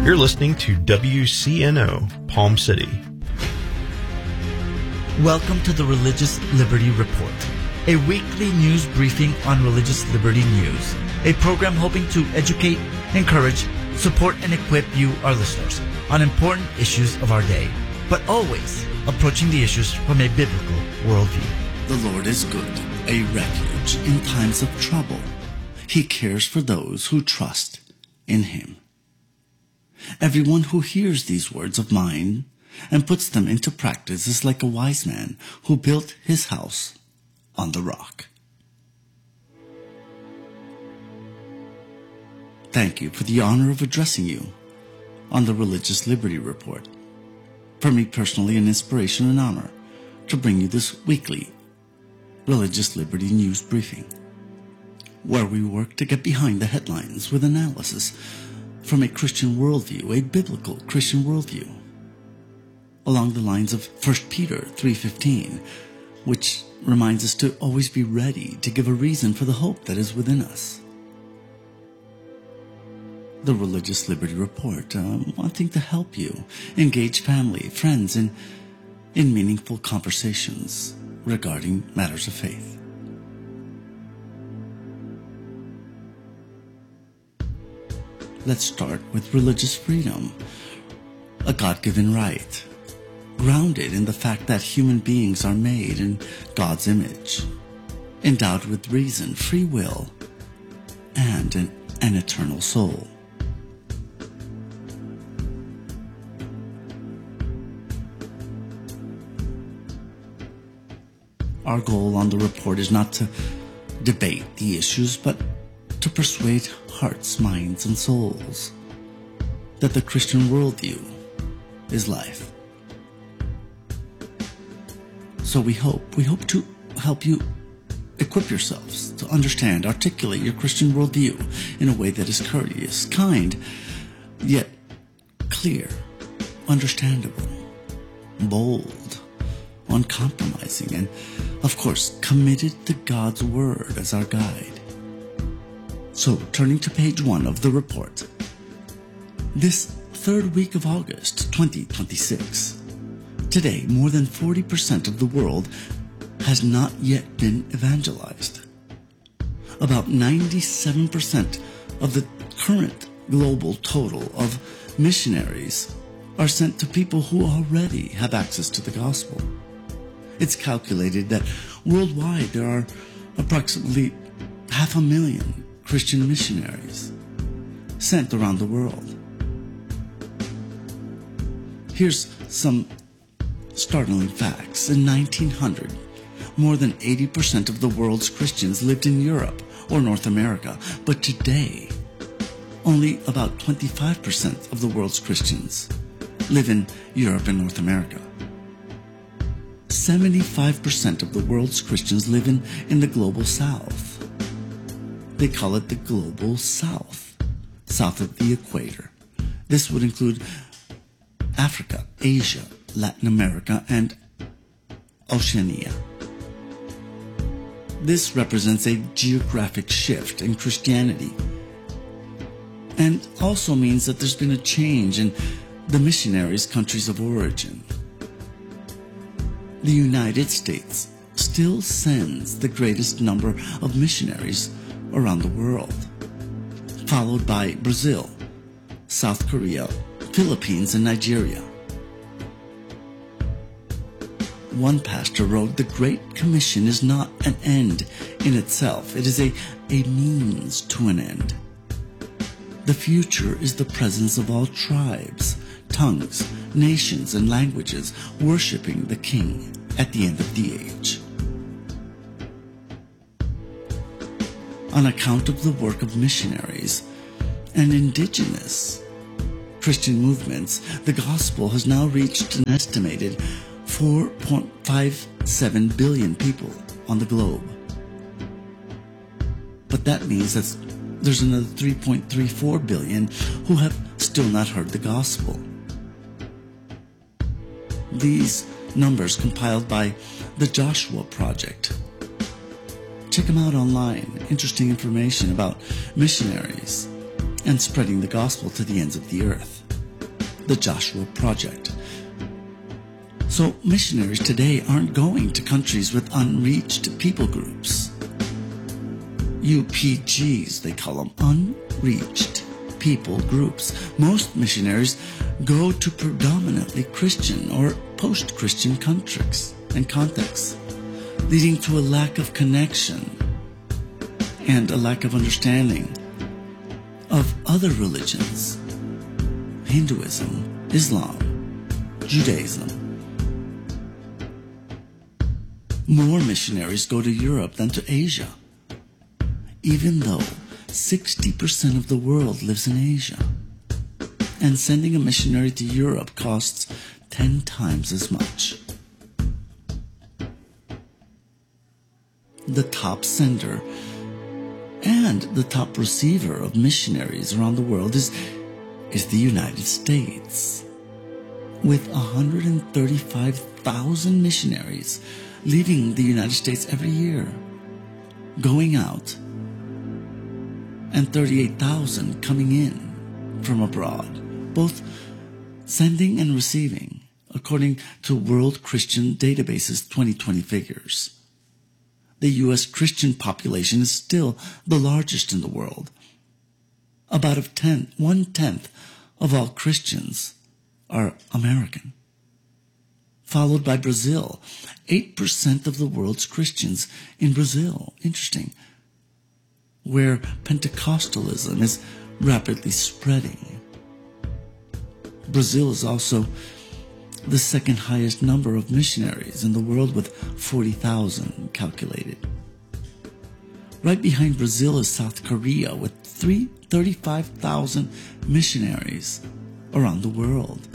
You're listening to WCNO, Palm City. Welcome to the Religious Liberty Report, a weekly news briefing on religious liberty news, a program hoping to educate, encourage, support, and equip you, our listeners, on important issues of our day, but always approaching the issues from a biblical worldview. The Lord is good, a refuge in times of trouble. He cares for those who trust in Him. Everyone who hears these words of mine and puts them into practice is like a wise man who built his house on the rock. Thank you for the honor of addressing you on the Religious Liberty Report. For me personally, an inspiration and honor to bring you this weekly Religious Liberty News Briefing, where we work to get behind the headlines with analysis from a Christian worldview, a biblical Christian worldview, along the lines of 1 Peter 3:15, which reminds us to always be ready to give a reason for the hope that is within us. The Religious Liberty Report, wanting to help you engage family, friends in meaningful conversations regarding matters of faith. Let's start with religious freedom, a God-given right, grounded in the fact that human beings are made in God's image, endowed with reason, free will, and an eternal soul. Our goal on the report is not to debate the issues, but to persuade hearts, minds, and souls that the Christian worldview is life. So we hope to help you equip yourselves to understand, articulate your Christian worldview in a way that is courteous, kind, yet clear, understandable, bold, uncompromising, and, of course, committed to God's Word as our guide. So, turning to page 1 of the report, this third week of August 2026, today more than 40% of the world has not yet been evangelized. About 97% of the current global total of missionaries are sent to people who already have access to the gospel. It's calculated that worldwide there are approximately 500,000 Christian missionaries sent around the world. Here's some startling facts. In 1900, more than 80% of the world's Christians lived in Europe or North America, but today, only about 25% of the world's Christians live in Europe and North America. 75% of the world's Christians live in the global south. They call it the global south, south of the equator. This would include Africa, Asia, Latin America, and Oceania. This represents a geographic shift in Christianity, and also means that there's been a change in the missionaries' countries of origin. The United States still sends the greatest number of missionaries around the world, followed by Brazil, South Korea, Philippines, and Nigeria. One pastor wrote, "The Great Commission is not an end in itself. It is a means to an end. The future is the presence of all tribes, tongues, nations, and languages worshiping the King at the end of the age." On account of the work of missionaries and indigenous Christian movements, the gospel has now reached an estimated 4.57 billion people on the globe. But that means that there's another 3.34 billion who have still not heard the gospel. These numbers compiled by the Joshua Project. Check them out online. Interesting information about missionaries and spreading the gospel to the ends of the earth. the Joshua Project. So missionaries today aren't going to countries with unreached people groups. UPGs, they call them, unreached people groups. Most missionaries go to predominantly Christian or post-Christian countries and contexts, leading to a lack of connection and a lack of understanding of other religions, Hinduism, Islam, Judaism. More missionaries go to Europe than to Asia, even though 60% of the world lives in Asia. And sending a missionary to Europe costs 10 times as much. The top sender and the top receiver of missionaries around the world is the United States, with 135,000 missionaries leaving the United States every year, going out, and 38,000 coming in from abroad, both sending and receiving, according to World Christian Database's 2020 figures. The U.S. Christian population is still the largest in the world. About 1/10 of all Christians are American. Followed by Brazil, 8% of the world's Christians in Brazil. Interesting. Where Pentecostalism is rapidly spreading. Brazil is also the second highest number of missionaries in the world, with 40,000 calculated. Right behind Brazil is South Korea, with 35,000 missionaries around the world,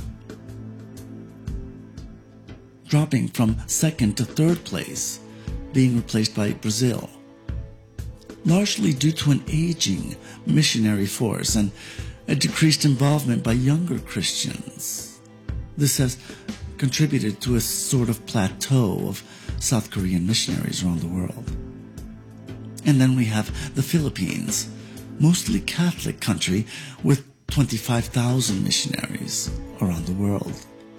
dropping from second to third place, being replaced by Brazil, largely due to an aging missionary force and a decreased involvement by younger Christians. This has contributed to a sort of plateau of South Korean missionaries around the world. And then we have the Philippines, mostly Catholic country, with 25,000 missionaries around the world.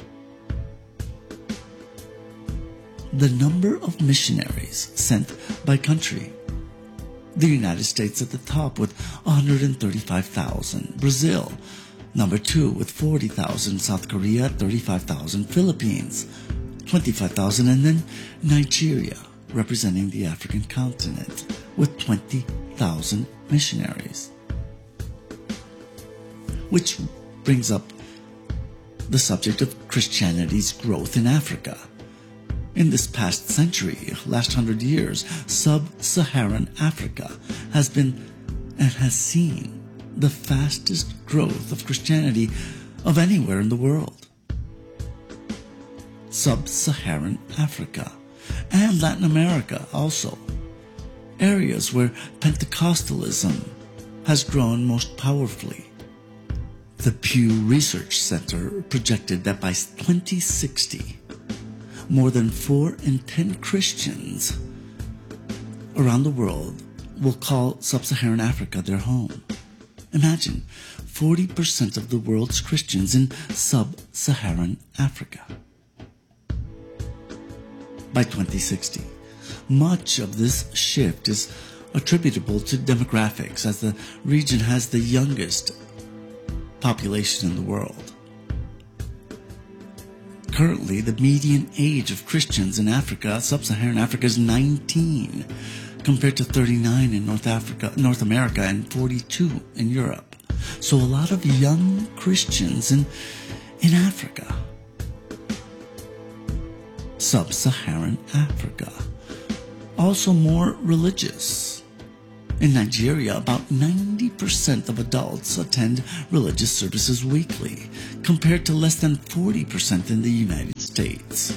The number of missionaries sent by country: the United States at the top with 135,000, Brazil number 2 with 40,000, South Korea 35,000, Philippines 25,000, and then Nigeria, representing the African continent, with 20,000 missionaries. Which brings up the subject of Christianity's growth in Africa. In this past century, last 100 years, sub-Saharan Africa has been and has seen the fastest growth of Christianity of anywhere in the world. Sub-Saharan Africa and Latin America also, areas where Pentecostalism has grown most powerfully. The Pew Research Center projected that by 2060, more than 4 in 10 Christians around the world will call Sub-Saharan Africa their home. Imagine 40% of the world's Christians in Sub-Saharan Africa. By 2060, much of this shift is attributable to demographics, as the region has the youngest population in the world. Currently, the median age of Christians in Africa, Sub-Saharan Africa, is 19, compared to 39 in North America, and 42 in Europe. So a lot of young Christians in Africa. Sub-Saharan Africa. Also more religious. In Nigeria, about 90% of adults attend religious services weekly, compared to less than 40% in the United States.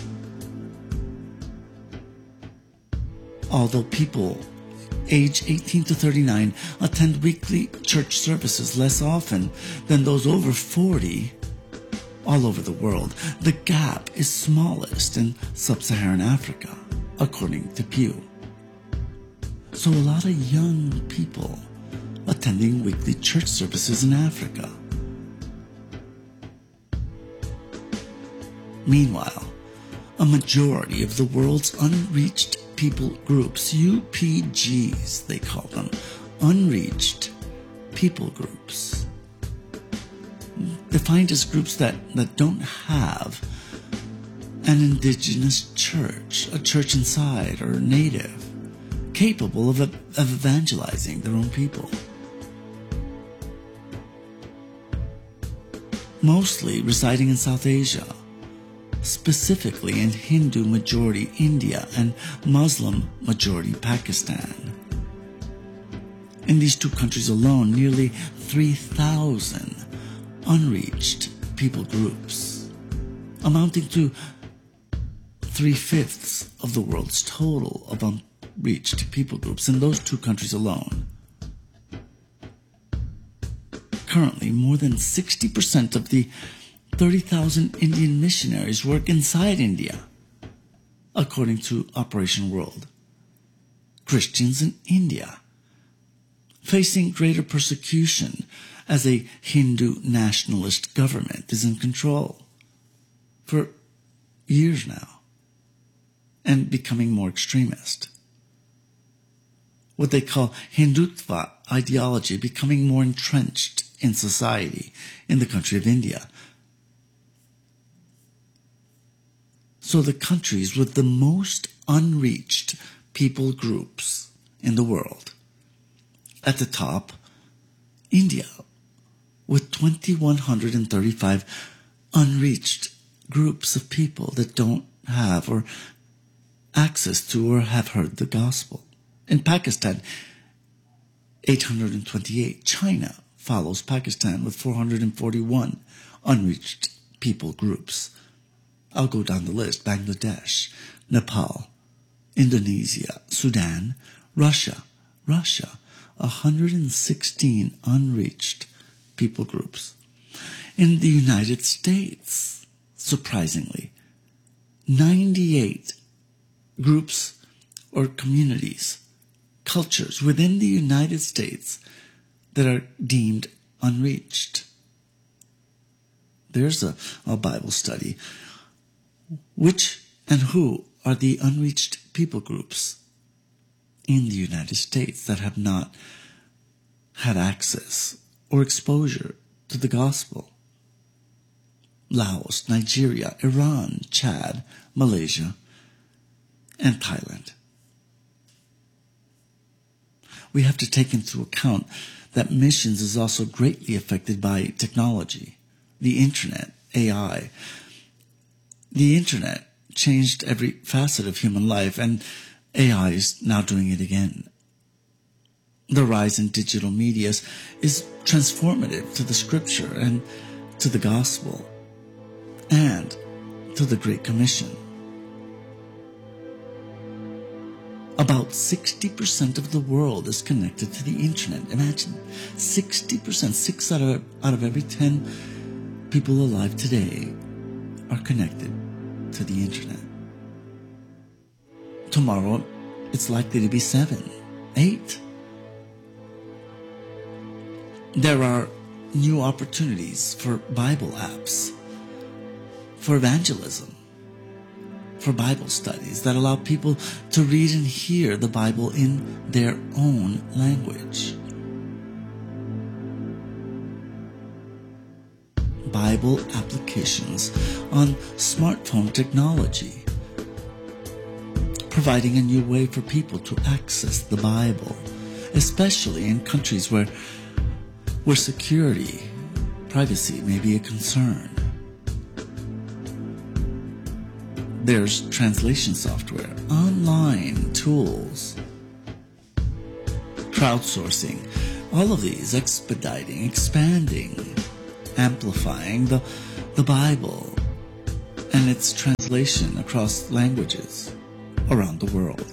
Although people age 18 to 39 attend weekly church services less often than those over 40 all over the world, the gap is smallest in Sub-Saharan Africa, according to Pew. So a lot of young people attending weekly church services in Africa. Meanwhile, a majority of the world's unreached people groups, UPGs they call them, unreached people groups, defined as groups that don't have an indigenous church, a church inside or native, capable of evangelizing their own people. Mostly residing in South Asia, specifically in Hindu-majority India and Muslim-majority Pakistan. In these two countries alone, nearly 3,000 unreached people groups, amounting to 3/5 of the world's total of unreached people groups in those two countries alone. Currently, more than 60% of the 30,000 Indian missionaries work inside India, according to Operation World. Christians in India, facing greater persecution as a Hindu nationalist government is in control for years now and becoming more extremist. What they call Hindutva ideology becoming more entrenched in society in the country of India. So the countries with the most unreached people groups in the world. At the top, India, with 2,135 unreached groups of people that don't have or access to or have heard the gospel. In Pakistan, 828. China follows Pakistan with 441 unreached people groups. I'll go down the list. Bangladesh, Nepal, Indonesia, Sudan, Russia, 116 unreached people groups. In the United States, surprisingly, 98 groups or communities, cultures within the United States that are deemed unreached. There's a Bible study. Which and who are the unreached people groups in the United States that have not had access or exposure to the gospel? Laos, Nigeria, Iran, Chad, Malaysia, and Thailand. We have to take into account that missions is also greatly affected by technology, the internet, AI. The internet changed every facet of human life, and AI is now doing it again. The rise in digital media is transformative to the scripture and to the gospel and to the Great Commission. About 60% of the world is connected to the internet. Imagine, 60%, 6 out of every 10 people alive today are connected to the internet. Tomorrow, it's likely to be 7, 8. There are new opportunities for Bible apps, for evangelism, for Bible studies that allow people to read and hear the Bible in their own language. Bible applications on smartphone technology, providing a new way for people to access the Bible, especially in countries where security, privacy may be a concern. There's translation software, online tools, crowdsourcing, all of these expediting, expanding, amplifying the Bible and its translation across languages around the world.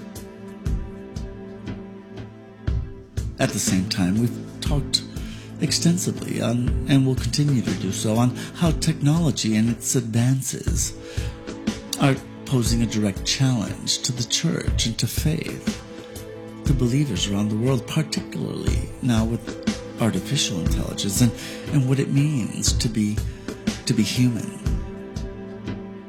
At the same time, we've talked extensively on, and will continue to do so, on how technology and its advances are posing a direct challenge to the church and to faith, to believers around the world, particularly now with artificial intelligence and what it means to be human.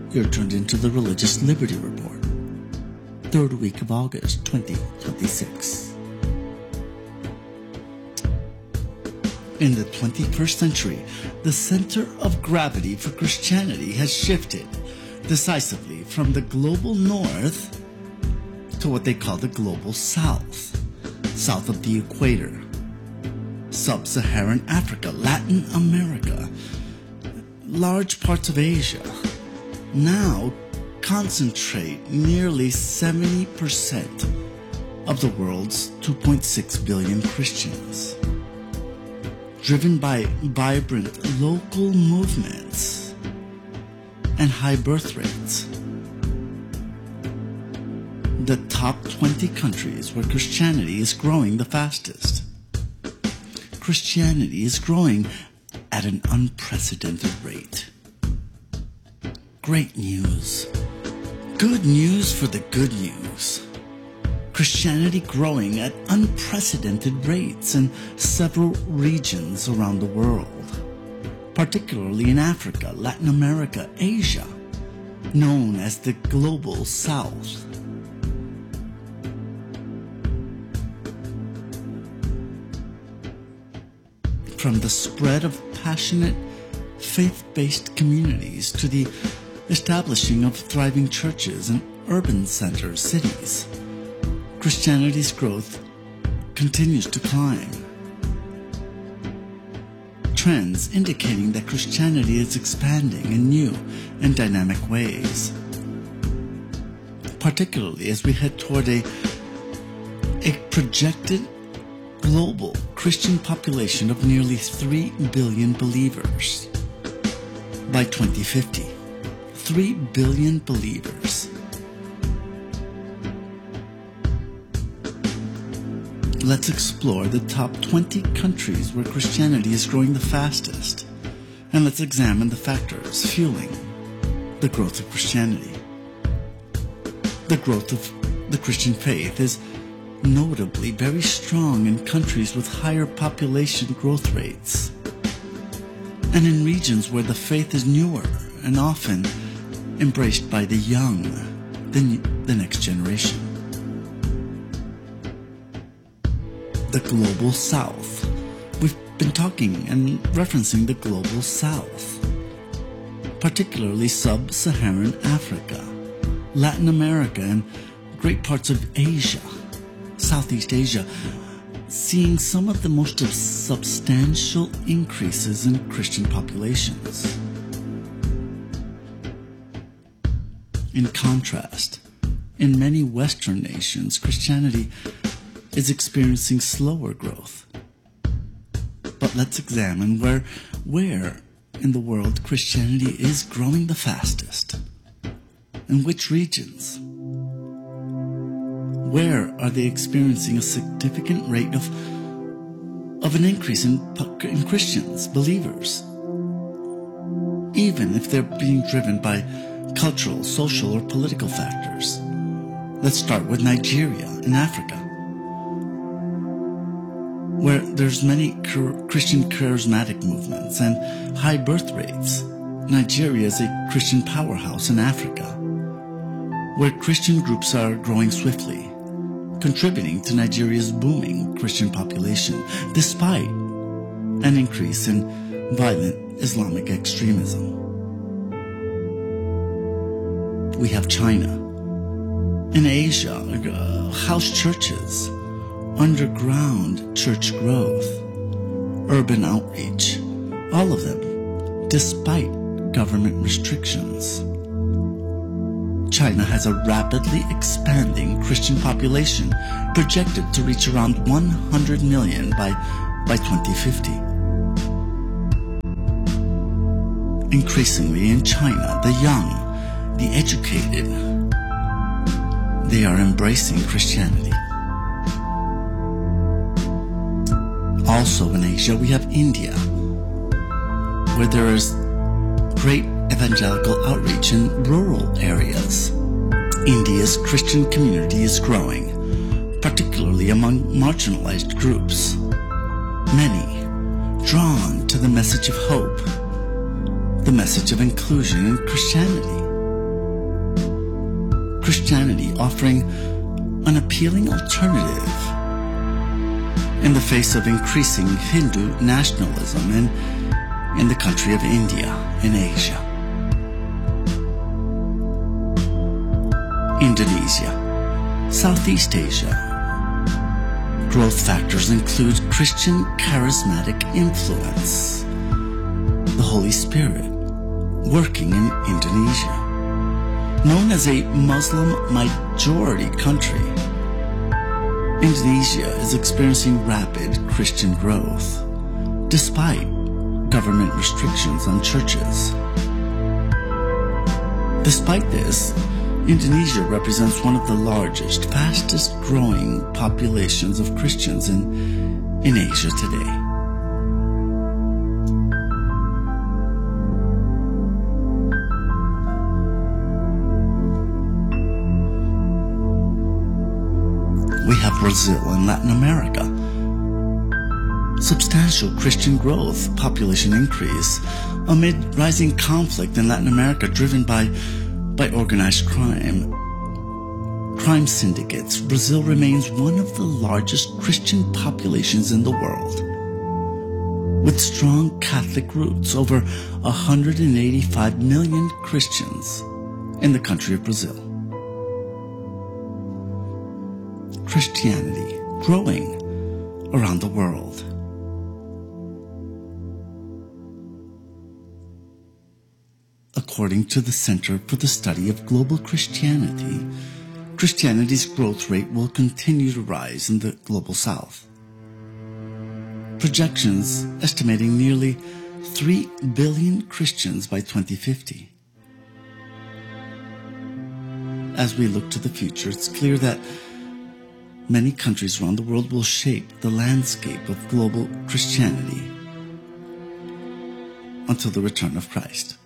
You're tuned into the Religious Liberty Report, third week of August 2026. In the 21st century, the center of gravity for Christianity has shifted decisively from the global north to what they call the global south, south of the equator, sub-Saharan Africa, Latin America, large parts of Asia, now concentrate nearly 70% of the world's 2.6 billion Christians. Driven by vibrant local movements and high birth rates. The top 20 countries where Christianity is growing the fastest. Christianity is growing at an unprecedented rate. Great news. Good news for the good news. Christianity growing at unprecedented rates in several regions around the world, particularly in Africa, Latin America, Asia, known as the Global South. From the spread of passionate, faith-based communities to the establishing of thriving churches in urban centers, cities, Christianity's growth continues to climb. Trends indicating that Christianity is expanding in new and dynamic ways, particularly as we head toward a projected global Christian population of nearly 3 billion believers by 2050. 3 billion believers. Let's explore the top 20 countries where Christianity is growing the fastest, and let's examine the factors fueling the growth of Christianity. The growth of the Christian faith is notably very strong in countries with higher population growth rates, and in regions where the faith is newer and often embraced by the young, the next generation. The Global South. We've been talking and referencing the Global South, particularly sub-Saharan Africa, Latin America, and great parts of Asia, Southeast Asia, seeing some of the most substantial increases in Christian populations. In contrast, in many Western nations, Christianity is experiencing slower growth. But let's examine where in the world Christianity is growing the fastest. In which regions? Where are they experiencing a significant rate of an increase in Christians, believers? Even if they're being driven by cultural, social, or political factors. Let's start with Nigeria in Africa, where there's many Christian charismatic movements and high birth rates. Nigeria is a Christian powerhouse in Africa, where Christian groups are growing swiftly, contributing to Nigeria's booming Christian population, despite an increase in violent Islamic extremism. We have China. In Asia, house churches, underground church growth, urban outreach, all of them, despite government restrictions. China has a rapidly expanding Christian population projected to reach around 100 million by 2050. Increasingly in China, the young, the educated, they are embracing Christianity. Also in Asia, we have India, where there is great evangelical outreach in rural areas. India's Christian community is growing, particularly among marginalized groups. Many drawn to the message of hope, the message of inclusion in Christianity. Christianity offering an appealing alternative in the face of increasing Hindu nationalism in the country of India in Asia. Indonesia, Southeast Asia. Growth factors include Christian charismatic influence, the Holy Spirit working in Indonesia. Known as a Muslim majority country, Indonesia is experiencing rapid Christian growth, despite government restrictions on churches. Despite this, Indonesia represents one of the largest, fastest growing populations of Christians in Asia today. We have Brazil in Latin America. Substantial Christian growth, population increase, amid rising conflict in Latin America driven by organized crime syndicates. Brazil remains one of the largest Christian populations in the world. With strong Catholic roots, over 185 million Christians in the country of Brazil. Christianity growing around the world. According to the Center for the Study of Global Christianity, Christianity's growth rate will continue to rise in the Global South. Projections estimating nearly 3 billion Christians by 2050. As we look to the future, it's clear that many countries around the world will shape the landscape of global Christianity until the return of Christ.